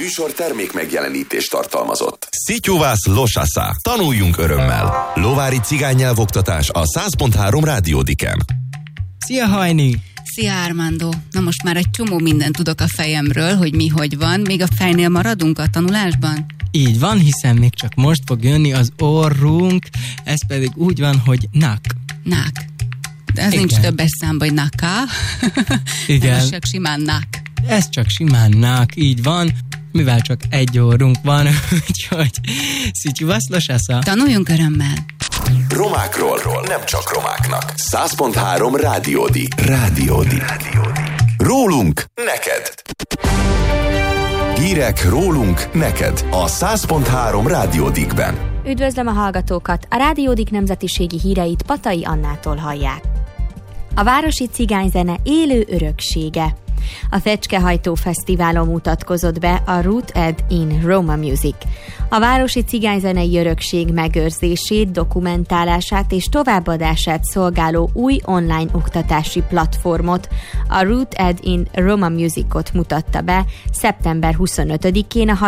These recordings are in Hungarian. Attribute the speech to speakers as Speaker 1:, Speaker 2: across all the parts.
Speaker 1: műsor termék megjelenítést tartalmazott.
Speaker 2: Szityuvász Losasza. Tanuljunk örömmel. Lovári cigánynyelvoktatás a 100.3 Rádiódiken.
Speaker 3: Szia, Hajni!
Speaker 4: Szia, Armando! Na most már egy csomó mindent tudok a fejemről, hogy mi hogy van. Még a fejnél maradunk a tanulásban?
Speaker 3: Így van, hiszen még csak most fog jönni az orrunk, ez pedig úgy van, hogy nak.
Speaker 4: Nak. De ez nincs többes számba, hogy naka.
Speaker 3: Igen.
Speaker 4: Ez csak simán nak.
Speaker 3: Ez csak simán nak, így van, mivel csak egy orrunk van, úgyhogy Szityuvász Losasza.
Speaker 4: Tanuljunk örömmel.
Speaker 1: Romákról nem csak romáknak. 100.3 Rádiódi. Rólunk neked. Hírek rólunk neked a 100.3 Rádiódikben.
Speaker 5: Üdvözlöm a hallgatókat! A Rádiódik nemzetiségi híreit Patai Annától hallják. A városi cigányzene élő öröksége. A Fecskehajtó Fesztiválon mutatkozott be a Rooted in Roma Music. A városi cigányzenei örökség megőrzését, dokumentálását és továbbadását szolgáló új online oktatási platformot, a Rooted in Roma Musicot mutatta be szeptember 25-én a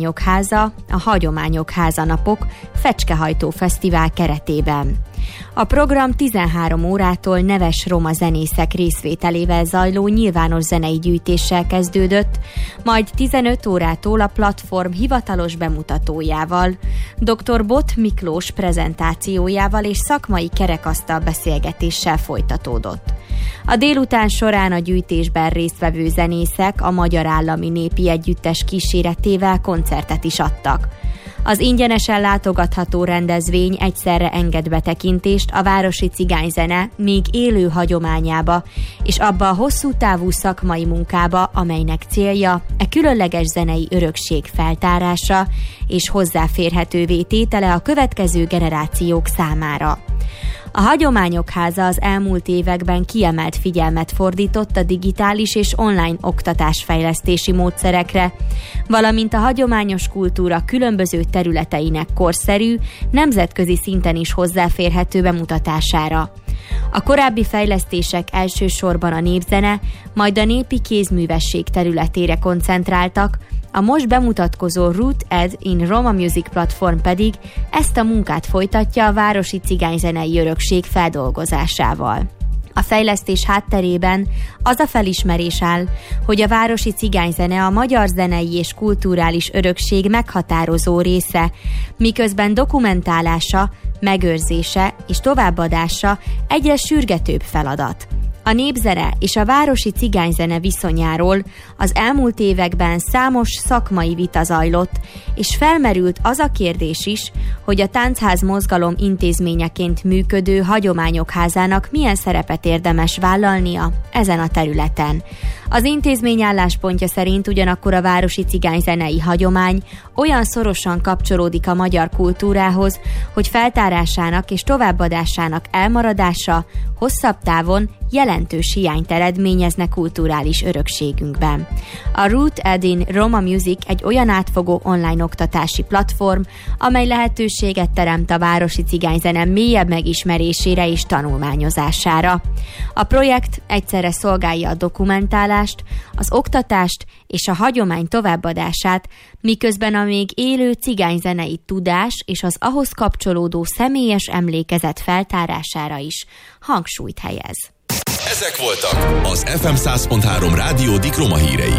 Speaker 5: Hagyományok Háza napok Fecskehajtó Fesztivál keretében. A program 13 órától neves roma zenészek részvételével zajló nyilvános zenei gyűjtéssel kezdődött, majd 15 órától a platform hivatalos bemutatójával, dr. Bot Miklós prezentációjával és szakmai kerekasztal beszélgetéssel folytatódott. A délután során a gyűjtésben résztvevő zenészek a Magyar Állami Népi Együttes kíséretével koncertet is adtak. Az ingyenesen látogatható rendezvény egyszerre enged betekintést a városi cigányzene még élő hagyományába, és abba a hosszú távú szakmai munkába, amelynek célja a különleges zenei örökség feltárása és hozzáférhetővé tétele a következő generációk számára. A Hagyományok Háza az elmúlt években kiemelt figyelmet fordított a digitális és online oktatásfejlesztési módszerekre, valamint a hagyományos kultúra különböző területeinek korszerű, nemzetközi szinten is hozzáférhető bemutatására. A korábbi fejlesztések elsősorban a népzene, majd a népi kézművesség területére koncentráltak, a most bemutatkozó Rooted in Roma Music platform pedig ezt a munkát folytatja a városi cigányzenei örökség feldolgozásával. A fejlesztés hátterében az a felismerés áll, hogy a városi cigányzene a magyar zenei és kulturális örökség meghatározó része, miközben dokumentálása, megőrzése és továbbadása egyre sürgetőbb feladat. A népzene és a városi cigányzene viszonyáról az elmúlt években számos szakmai vita zajlott, és felmerült az a kérdés is, hogy a táncház mozgalom intézményeként működő Hagyományok Házának milyen szerepet érdemes vállalnia ezen a területen. Az intézmény álláspontja szerint ugyanakkor a városi cigányzenei hagyomány olyan szorosan kapcsolódik a magyar kultúrához, hogy feltárásának és továbbadásának elmaradása hosszabb távon jelentős hiányt eredményezne kulturális örökségünkben. A Rooted in Roma Music egy olyan átfogó online oktatási platform, amely lehetőséget teremt a városi cigányzene mélyebb megismerésére és tanulmányozására. A projekt egyszerre szolgálja a dokumentálást, az oktatást és a hagyomány továbbadását, miközben a még élő cigányzenei tudás és az ahhoz kapcsolódó személyes emlékezet feltárására is hangsúlyt helyez.
Speaker 2: Ezek voltak az FM 100.3 Rádiódik roma hírei.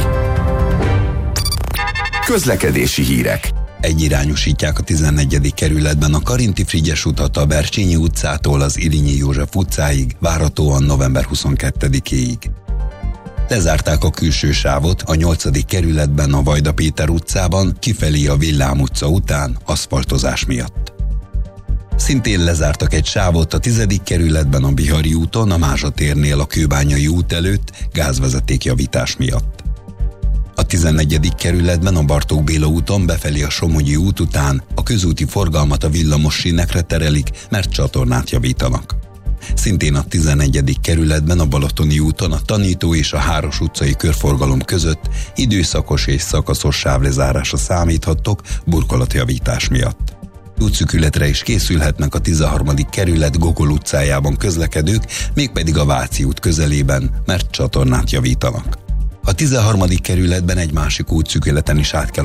Speaker 1: Közlekedési hírek.
Speaker 6: Egyirányosítják a 14. kerületben a Karinti Frigyes utat a Bercsényi utcától az Irinyi József utcáig, várhatóan november 22-éig. Lezárták a külső sávot a 8. kerületben a Vajda Péter utcában, kifelé a Villám utca után aszfaltozás miatt. Szintén lezártak egy sávot a 10. kerületben a Bihari úton, a Mázsa térnél a Kőbányai út előtt gázvezetékjavítás miatt. A 14. kerületben a Bartók Béla úton befelé a Somogyi út után a közúti forgalmat a villamos sínekre terelik, mert csatornát javítanak. Szintén a 11. kerületben a Balatoni úton a Tanító és a Háros utcai körforgalom között időszakos és szakaszos sávlezárásra számíthattok burkolatjavítás miatt. Útszűkületre is készülhetnek a 13. kerület Gogol utcájában közlekedők, mégpedig a Váci út közelében, mert csatornát javítanak. A 13. kerületben egy másik útszűkületen is át kell